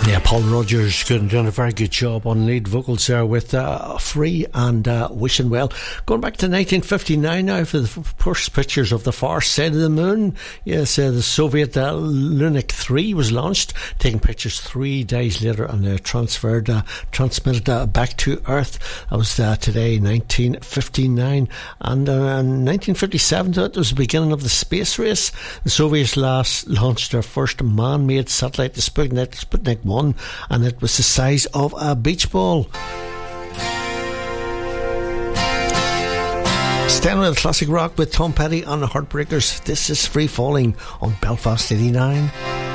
Yeah, Paul Rodgers doing a very good job on lead vocals there with Free and Wishing Well. Going back to 1959 now for the first pictures of the far side of the moon. Yes, the Soviet Lunik 3 was launched, taking pictures 3 days later and transmitted back to Earth. That was today, 1959. And in 1957, it was the beginning of the space race. The Soviets last launched their first man-made satellite, the Sputnik 1, and it was the size of a beach ball. Staying with classic rock with Tom Petty and the Heartbreakers, this is Free Falling on Belfast 89.